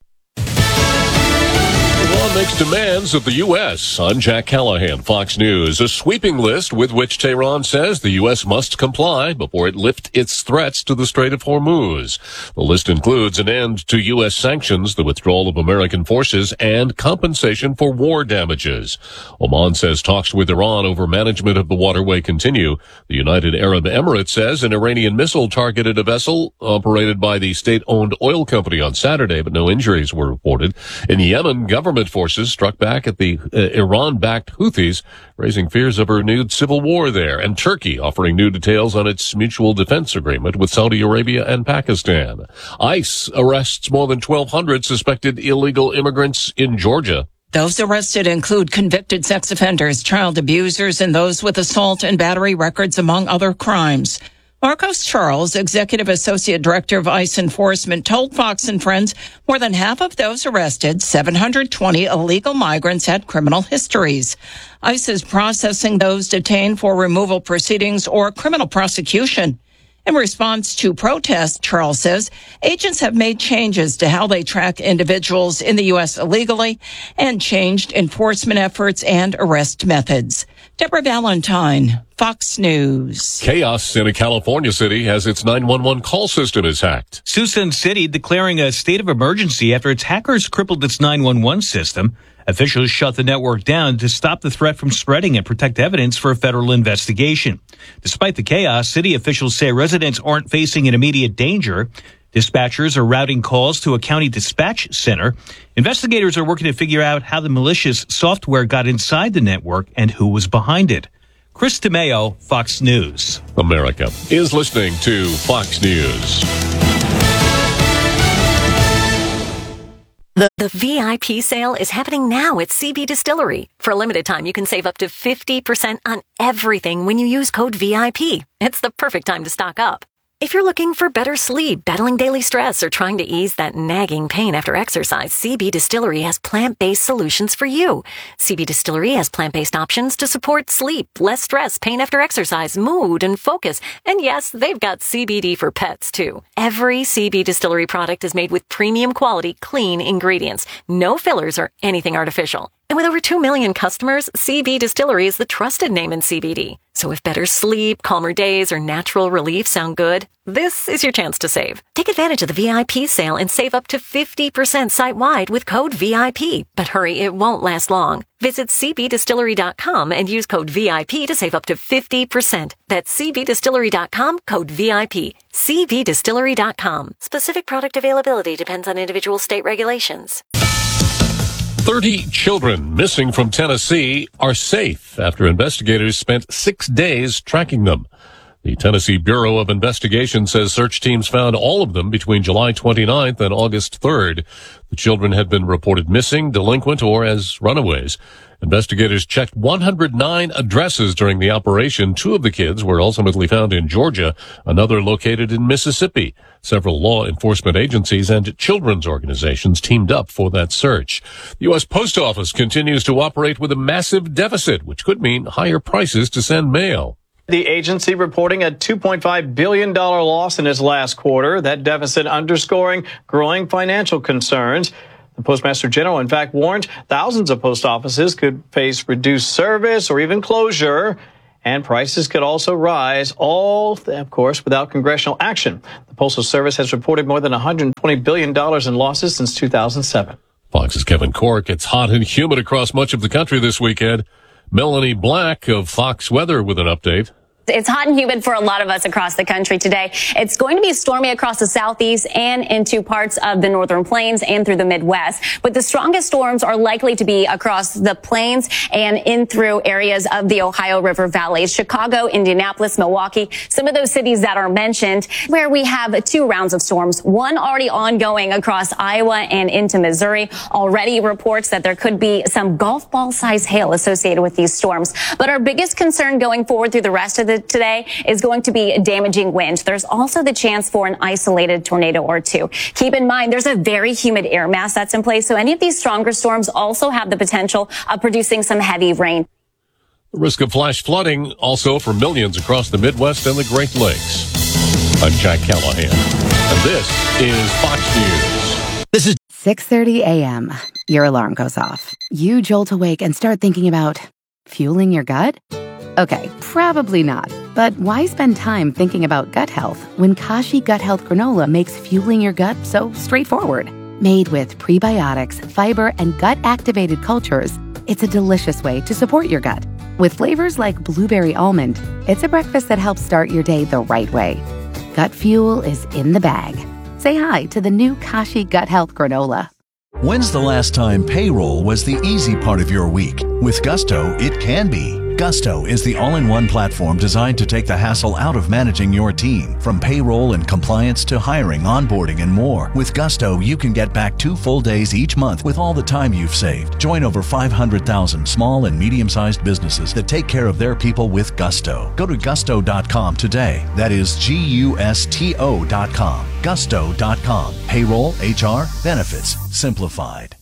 Iran makes demands of the U.S. I'm Jack Callahan, Fox News. A sweeping list with which Tehran says the U.S. must comply before it lifts its threats to the Strait of Hormuz. The list includes an end to U.S. sanctions, the withdrawal of American forces, and compensation for war damages. Oman says talks with Iran over management of the waterway continue. The United Arab Emirates says an Iranian missile targeted a vessel operated by the state-owned oil company on Saturday, but no injuries were reported. In Yemen, government forces struck back at the Iran-backed Houthis, raising fears of a renewed civil war there. And Turkey offering new details on its mutual defense agreement with Saudi Arabia and Pakistan. ICE arrests more than 1,200 suspected illegal immigrants in Georgia. Those arrested include convicted sex offenders, child abusers, and those with assault and battery records, among other crimes. Marcos Charles, Executive Associate Director of ICE Enforcement, told Fox and Friends more than half of those arrested, 720 illegal migrants, had criminal histories. ICE is processing those detained for removal proceedings or criminal prosecution. In response to protests, Charles says, agents have made changes to how they track individuals in the U.S. illegally and changed enforcement efforts and arrest methods. Deborah Valentine, Fox News. Chaos in a California city as its 911 call system is hacked. Suisun City declaring a state of emergency after its hackers crippled its 911 system. Officials shut the network down to stop the threat from spreading and protect evidence for a federal investigation. Despite the chaos, city officials say residents aren't facing an immediate danger. Dispatchers are routing calls to a county dispatch center. Investigators are working to figure out how the malicious software got inside the network and who was behind it. Chris DeMeo, Fox News. America is listening to Fox News. The VIP sale is happening now at CB Distillery. For a limited time, you can save up to 50% on everything when you use code VIP. It's the perfect time to stock up. If you're looking for better sleep, battling daily stress, or trying to ease that nagging pain after exercise, CB Distillery has plant-based solutions for you. CB Distillery has plant-based options to support sleep, less stress, pain after exercise, mood, and focus. And yes, they've got CBD for pets, too. Every CB Distillery product is made with premium quality, clean ingredients. No fillers or anything artificial. And with over 2 million customers, CB Distillery is the trusted name in CBD. So if better sleep, calmer days, or natural relief sound good, this is your chance to save. Take advantage of the VIP sale and save up to 50% site-wide with code VIP. But hurry, it won't last long. Visit cbdistillery.com and use code VIP to save up to 50%. That's cbdistillery.com, code VIP. cbdistillery.com. Specific product availability depends on individual state regulations. 30 children missing from Tennessee are safe after investigators spent 6 days tracking them. The Tennessee Bureau of Investigation says search teams found all of them between July 29th and August 3rd. The children had been reported missing, delinquent, or as runaways. Investigators checked 109 addresses during the operation. 2 of the kids were ultimately found in Georgia, another located in Mississippi. Several law enforcement agencies and children's organizations teamed up for that search. The U.S. Post Office continues to operate with a massive deficit, which could mean higher prices to send mail. The agency reporting a $2.5 billion loss in its last quarter, that deficit underscoring growing financial concerns. The Postmaster General, in fact, warned thousands of post offices could face reduced service or even closure, and prices could also rise, all, of course, without congressional action. The Postal Service has reported more than $120 billion in losses since 2007. Fox's Kevin Cork. It's hot and humid across much of the country this weekend. Melanie Black of Fox Weather with an update. It's hot and humid for a lot of us across the country today. It's going to be stormy across the southeast and into parts of the northern plains and through the Midwest. But the strongest storms are likely to be across the plains and in through areas of the Ohio River valleys, Chicago, Indianapolis, Milwaukee, some of those cities that are mentioned, where we have 2 rounds of storms, one already ongoing across Iowa and into Missouri. Already reports that there could be some golf ball size hail associated with these storms. But our biggest concern going forward through the rest of today is going to be damaging wind. There's also the chance for an isolated tornado or 2. Keep in mind, there's a very humid air mass that's in place, so any of these stronger storms also have the potential of producing some heavy rain. The risk of flash flooding also for millions across the Midwest and the Great Lakes. I'm Jack Callahan, and this is Fox News. This is 6:30 a.m. Your alarm goes off. You jolt awake and start thinking about fueling your gut? Okay, probably not. But why spend time thinking about gut health when Kashi Gut Health Granola makes fueling your gut so straightforward? Made with prebiotics, fiber, and gut-activated cultures, it's a delicious way to support your gut. With flavors like blueberry almond, it's a breakfast that helps start your day the right way. Gut fuel is in the bag. Say hi to the new Kashi Gut Health Granola. When's the last time payroll was the easy part of your week? With Gusto, it can be. Gusto is the all-in-one platform designed to take the hassle out of managing your team. From payroll and compliance to hiring, onboarding, and more. With Gusto, you can get back 2 full days each month with all the time you've saved. Join over 500,000 small and medium-sized businesses that take care of their people with Gusto. Go to gusto.com today. That is Gusto.com. Gusto.com. Payroll, HR, benefits, simplified.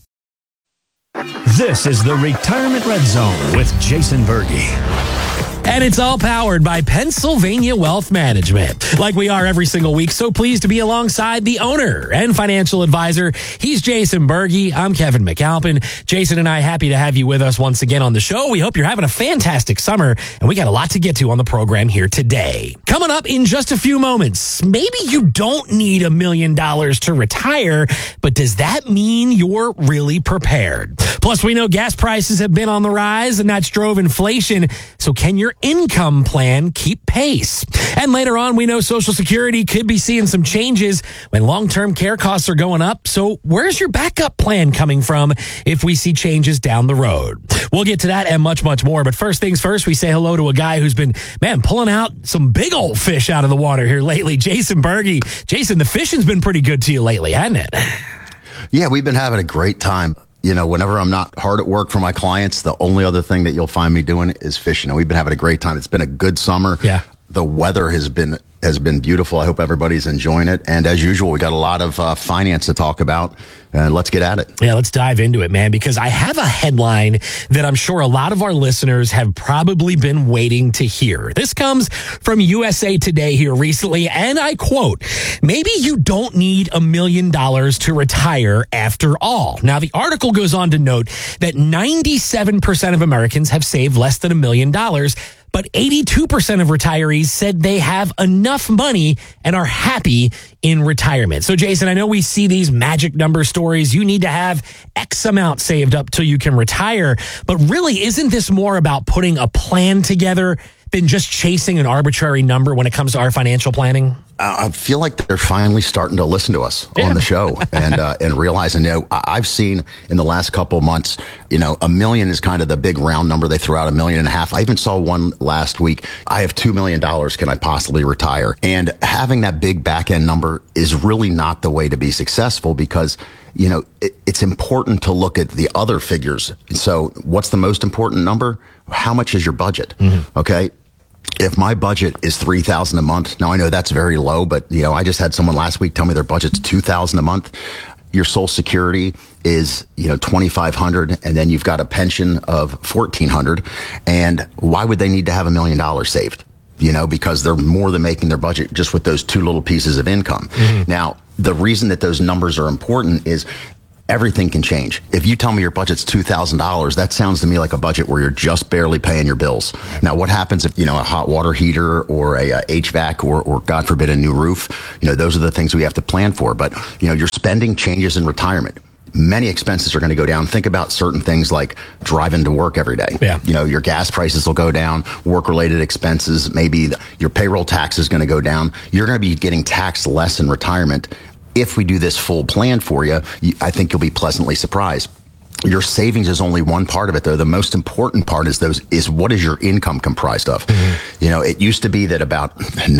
This is the Retirement Red Zone with Jason Berge. And it's all powered by Pennsylvania Wealth Management. Like we are every single week, so pleased to be alongside the owner and financial advisor. He's Jason Berge. I'm Kevin McAlpin. Jason and I, happy to have you with us once again on the show. We hope you're having a fantastic summer, and we got a lot to get to on the program here today. Coming up in just a few moments, maybe you don't need $1 million to retire, but does that mean you're really prepared? Plus, we know gas prices have been on the rise, and that's drove inflation. So can your income plan keep pace? And later on, we know Social Security could be seeing some changes when long-term care costs are going up. So where's your backup plan coming from if we see changes down the road? We'll get to that and much, much more. But first things first, we say hello to a guy who's been, pulling out some big old fish out of the water here lately, Jason Berge. Jason, the fishing's been pretty good to you lately, hasn't it? Yeah, we've been having a great time. You know, whenever I'm not hard at work for my clients, the only other thing that you'll find me doing is fishing. And we've been having a great time. It's been a good summer. Yeah. The weather has been beautiful. I hope everybody's enjoying it. And as usual, we got a lot of finance to talk about. Let's get at it. Yeah, let's dive into it, man, because I have a headline that I'm sure a lot of our listeners have probably been waiting to hear. This comes from USA Today here recently, and I quote, "Maybe you don't need $1 million to retire after all." Now, the article goes on to note that 97% of Americans have saved less than $1 million, but 82% of retirees said they have enough money and are happy in retirement. So, Jason, I know we see these magic number stories. You need to have X amount saved up till you can retire. But really, isn't this more about putting a plan together than just chasing an arbitrary number when it comes to our financial planning? I feel like they're finally starting to listen to us on the show and realizing, I've seen in the last couple of months, $1 million is kind of the big round number. They threw out $1.5 million. I even saw one last week. I have $2 million. Can I possibly retire? And having that big back end number is really not the way to be successful because it's important to look at the other figures. So what's the most important number? How much is your budget? Mm-hmm. Okay. If my budget is $3,000 a month, now I know that's very low, but I just had someone last week tell me their budget's $2,000 a month. Your Social Security is, $2,500, and then you've got a pension of $1,400. And why would they need to have $1 million saved? Because they're more than making their budget just with those two little pieces of income. Mm-hmm. Now, the reason that those numbers are important is everything can change. If you tell me your budget's $2,000, that sounds to me like a budget where you're just barely paying your bills. Now, what happens if, a hot water heater or a HVAC or God forbid, a new roof? Those are the things we have to plan for. But, your spending changes in retirement. Many expenses are going to go down. Think about certain things like driving to work every day. Yeah. Your gas prices will go down, work-related expenses, maybe your payroll tax is going to go down. You're going to be getting taxed less in retirement. If we do this full plan for you, I think you'll be pleasantly surprised. Your savings is only one part of it, though. The most important part is what is your income comprised of? Mm-hmm. It used to be that about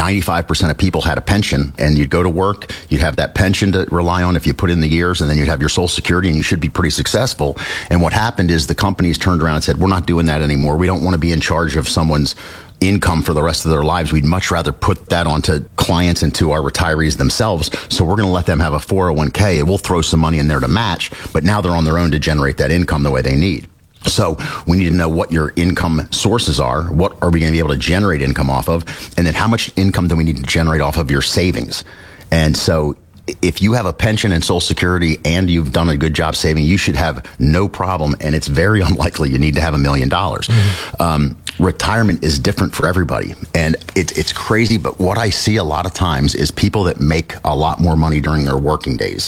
95% of people had a pension, and you'd go to work, you'd have that pension to rely on if you put in the years, and then you'd have your Social Security, and you should be pretty successful. And what happened is the companies turned around and said, we're not doing that anymore. We don't want to be in charge of someone's income for the rest of their lives. We'd much rather put that onto clients and to our retirees themselves. So we're going to let them have a 401k and we'll throw some money in there to match, but now they're on their own to generate that income the way they need. So we need to know what your income sources are. What are we going to be able to generate income off of? And then how much income do we need to generate off of your savings? And so if you have a pension and Social Security and you've done a good job saving, you should have no problem. And it's very unlikely you need to have $1 million. Mm-hmm. Retirement is different for everybody. And it's crazy. But what I see a lot of times is people that make a lot more money during their working days.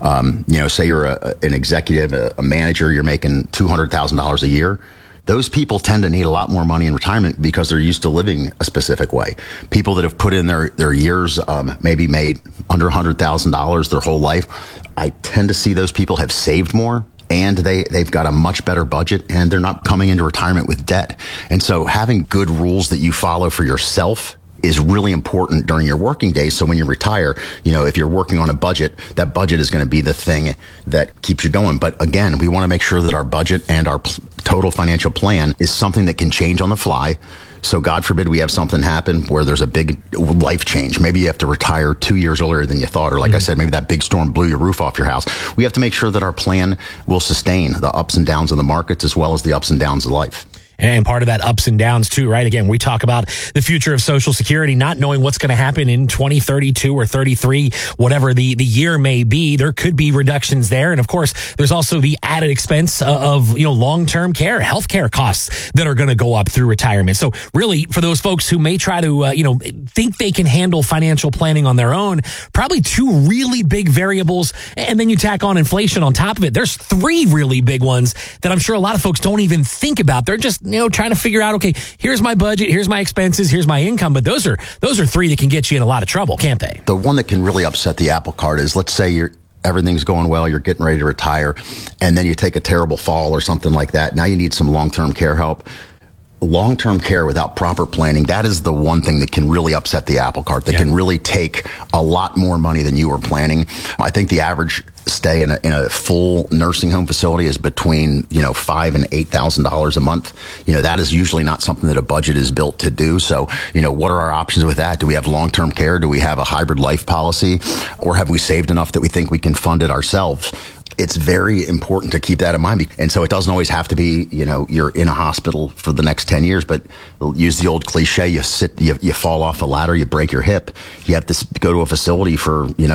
Say you're an executive, a manager, you're making $200,000 a year. Those people tend to need a lot more money in retirement because they're used to living a specific way. People that have put in their years, maybe made under $100,000 their whole life, I tend to see those people have saved more and they've got a much better budget and they're not coming into retirement with debt. And so having good rules that you follow for yourself is really important during your working days. So when you retire, if you're working on a budget, that budget is going to be the thing that keeps you going. But again, we want to make sure that our budget and our total financial plan is something that can change on the fly. So God forbid we have something happen where there's a big life change. Maybe you have to retire 2 years earlier than you thought. Or like I said, maybe that big storm blew your roof off your house. We have to make sure that our plan will sustain the ups and downs of the markets as well as the ups and downs of life. And part of that ups and downs too, right? Again, we talk about the future of Social Security, not knowing what's going to happen in 2032 or 33, whatever the year may be. There could be reductions there. And of course, there's also the added expense of, long-term care, healthcare costs that are going to go up through retirement. So really, for those folks who may try to, think they can handle financial planning on their own, probably two really big variables. And then you tack on inflation on top of it. There's three really big ones that I'm sure a lot of folks don't even think about. They're just trying to figure out, okay, here's my budget, here's my expenses, here's my income. But those are three that can get you in a lot of trouble, can't they? The one that can really upset the apple cart is, let's say everything's going well, you're getting ready to retire, and then you take a terrible fall or something like that. Now you need some long-term care help. Long-term care without proper planning, that is the one thing that can really upset the apple cart, that can really take a lot more money than you were planning. I think the average stay in a full nursing home facility is between, $5,000 and $8,000 a month. That is usually not something that a budget is built to do. So, what are our options with that? Do we have long-term care? Do we have a hybrid life policy? Or have we saved enough that we think we can fund it ourselves? It's very important to keep that in mind. And so it doesn't always have to be, you're in a hospital for the next 10 years, but use the old cliche, you fall off a ladder, you break your hip. You have to go to a facility for,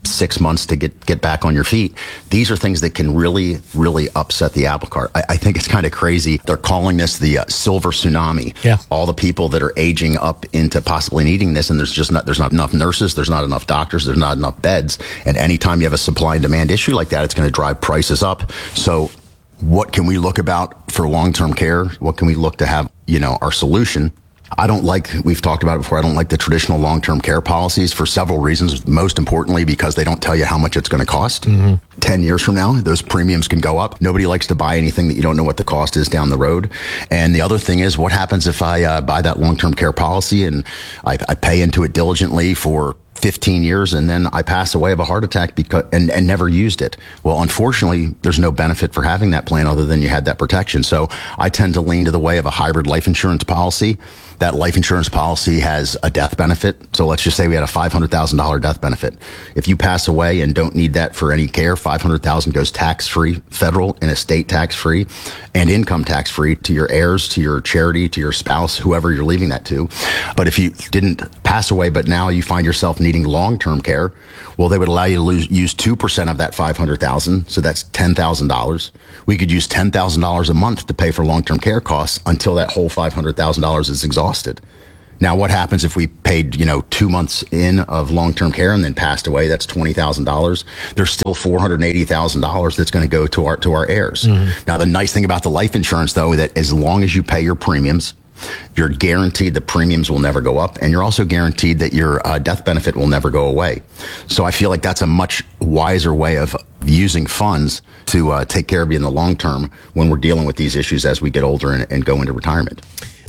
6 months to get back on your feet. These are things that can really, really upset the apple cart. I think it's kind of crazy. They're calling this the silver tsunami. Yeah. All the people that are aging up into possibly needing this, and there's not enough nurses, there's not enough doctors, there's not enough beds. And anytime you have a supply and demand issue like that, it's going to drive prices up. So what can we look about for long-term care? What can we look to have, our solution? I don't like, we've talked about it before, I don't like the traditional long-term care policies for several reasons. Most importantly, because they don't tell you how much it's going to cost. 10 years from now, those premiums can go up. Nobody likes to buy anything that you don't know what the cost is down the road. And the other thing is, what happens if I buy that long-term care policy and I pay into it diligently for 15 years and then I pass away of a heart attack and never used it? Well, unfortunately, there's no benefit for having that plan other than you had that protection. So I tend to lean to the way of a hybrid life insurance policy. That life insurance policy has a death benefit. So let's just say we had a $500,000 death benefit. If you pass away and don't need that for any care, $500,000 goes tax-free, federal and estate tax-free, and income tax-free to your heirs, to your charity, to your spouse, whoever you're leaving that to. But if you didn't pass away, but now you find yourself needing long-term care, well, they would allow you to use 2% of that $500,000. So that's $10,000. We could use $10,000 a month to pay for long-term care costs until that whole $500,000 is exhausted. Now, what happens if we paid, 2 months in of long-term care and then passed away? That's $20,000. There's still $480,000 that's going to go to our heirs. Now, the nice thing about the life insurance, though, that as long as you pay your premiums, you're guaranteed the premiums will never go up, and you're also guaranteed that your death benefit will never go away. So I feel like that's a much wiser way of using funds to take care of you in the long term when we're dealing with these issues as we get older and go into retirement.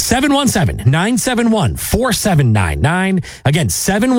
717-971-4799. Again,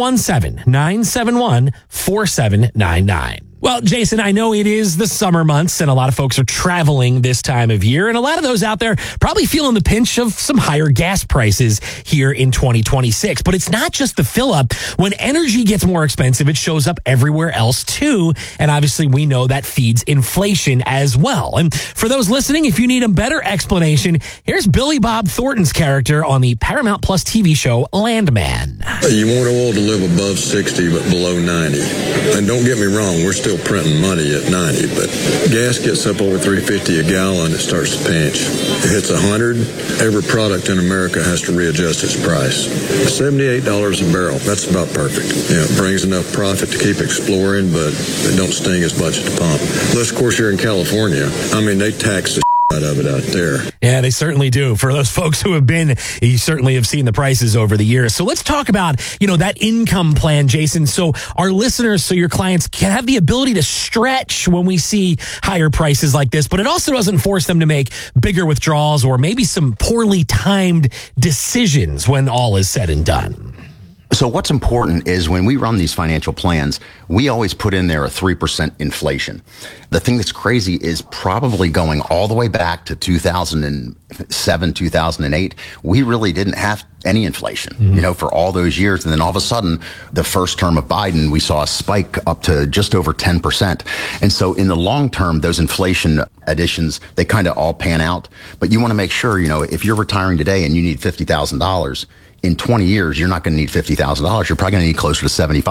717-971-4799. Well, Jason, I know it is the summer months and a lot of folks are traveling this time of year. And a lot of those out there probably feeling the pinch of some higher gas prices here in 2026. But it's not just the fill up. When energy gets more expensive, it shows up everywhere else too. And obviously we know that feeds inflation as well. And for those listening, if you need a better explanation, here's Billy Bob Thornton's character on the Paramount Plus TV show Landman. You want oil to live above 60 but below 90. And don't get me wrong, we're still printing money at 90, but gas gets up over $3.50 a gallon, it starts to pinch. It hits 100, every product in America has to readjust its price. $78 a barrel, that's about perfect. It brings enough profit to keep exploring, but it don't sting as much at the pump. Unless, of course, you're in California. They tax the out of it out there. Yeah, they certainly do. For those folks who have been, you certainly have seen the prices over the years. So let's talk about, that income plan, Jason. So our listeners, so your clients can have the ability to stretch when we see higher prices like this, but it also doesn't force them to make bigger withdrawals or maybe some poorly timed decisions when all is said and done. So what's important is when we run these financial plans, we always put in there a 3% inflation. The thing that's crazy is probably going all the way back to 2007, 2008, we really didn't have any inflation, for all those years. And then all of a sudden, the first term of Biden, we saw a spike up to just over 10%. And so in the long term, those inflation additions, they kind of all pan out. But you want to make sure, if you're retiring today and you need $50,000, in 20 years, you're not going to need $50,000. You're probably going to need closer to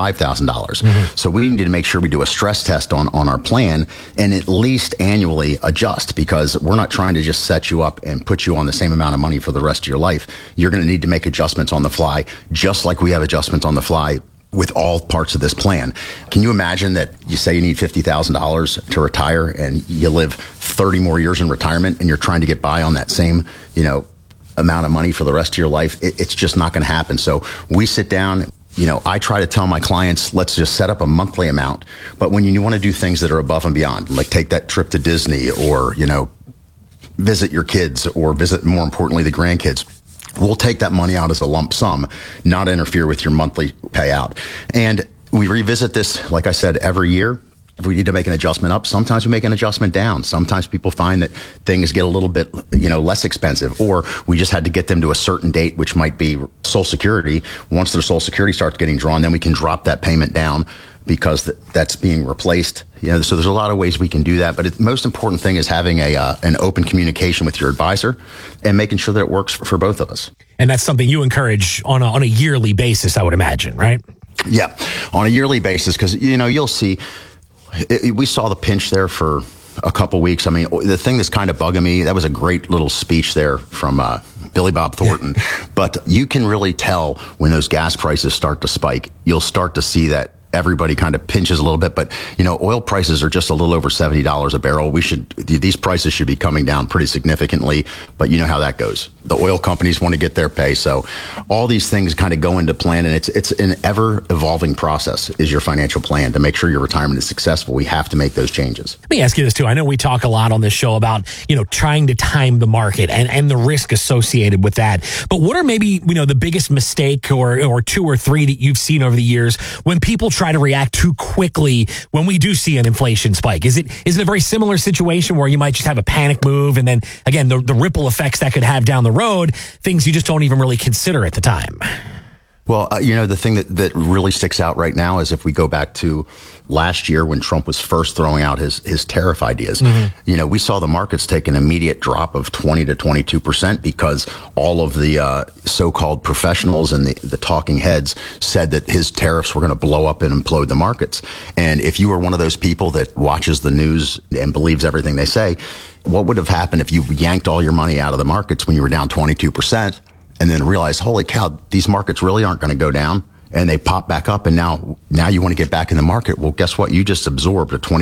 $75,000. So we need to make sure we do a stress test on our plan and at least annually adjust, because we're not trying to just set you up and put you on the same amount of money for the rest of your life. You're going to need to make adjustments on the fly, just like we have adjustments on the fly with all parts of this plan. Can you imagine that you say you need $50,000 to retire and you live 30 more years in retirement and you're trying to get by on that same, amount of money for the rest of your life? It's just not going to happen. So we sit down, I try to tell my clients, let's just set up a monthly amount. But when you want to do things that are above and beyond, like take that trip to Disney or, visit your kids or visit, more importantly, the grandkids, we'll take that money out as a lump sum, not interfere with your monthly payout. And we revisit this, like I said, every year. If we need to make an adjustment up, sometimes we make an adjustment down. Sometimes people find that things get a little bit, less expensive, or we just had to get them to a certain date, which might be Social Security. Once their Social Security starts getting drawn, then we can drop that payment down because that's being replaced. So there's a lot of ways we can do that. But the most important thing is having an open communication with your advisor and making sure that it works for both of us. And that's something you encourage on a yearly basis, I would imagine, right? Yeah, on a yearly basis, because, you'll see, we saw the pinch there for a couple weeks. I mean, the thing that's kind of bugging me, that was a great little speech there from Billy Bob Thornton. But you can really tell when those gas prices start to spike, you'll start to see that everybody kind of pinches a little bit. But, oil prices are just a little over $70 a barrel. These prices should be coming down pretty significantly, but you know how that goes. The oil companies want to get their pay. So all these things kind of go into plan, and it's an ever evolving process is your financial plan to make sure your retirement is successful. We have to make those changes. Let me ask you this too. I know we talk a lot on this show about, trying to time the market and the risk associated with that. But what are maybe, the biggest mistake or two or three that you've seen over the years when people try to react too quickly when we do see an inflation spike? Is it a very similar situation where you might just have a panic move, and then again the ripple effects that could have down the road, things you just don't even really consider at the time? Well, the thing that really sticks out right now is if we go back to last year when Trump was first throwing out his tariff ideas, we saw the markets take an immediate drop of 20 to 22% because all of the so-called professionals and the talking heads said that his tariffs were going to blow up and implode the markets. And if you were one of those people that watches the news and believes everything they say, what would have happened if you yanked all your money out of the markets when you were down 22%? And then realize, holy cow, these markets really aren't going to go down, and they pop back up, and now you want to get back in the market. Well, guess what? You just absorbed a 20